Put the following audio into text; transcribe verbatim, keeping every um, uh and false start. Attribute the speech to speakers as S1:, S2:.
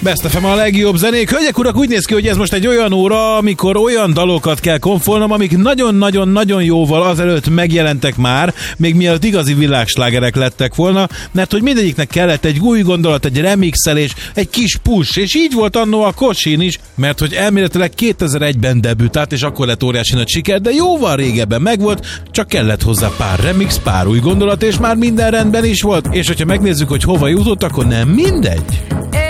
S1: Best ef em a legjobb zenék. Hölgyek, urak, úgy néz ki, hogy ez most egy olyan óra, amikor olyan dalokat kell konfolnom, amik nagyon-nagyon-nagyon jóval azelőtt megjelentek már, még mielőtt igazi világslágerek lettek volna, mert hogy mindegyiknek kellett egy új gondolat, egy remixelés, egy kis push, és így volt annó a Kocsin is, mert hogy elméletileg kétezer-egyben debütált, és akkor lett óriási nagy siker, de jóval régebben megvolt, csak kellett hozzá pár remix, pár új gondolat, és már minden rendben is volt. És hogyha megnézzük, hogy hova jutott, akkor nem mindegy.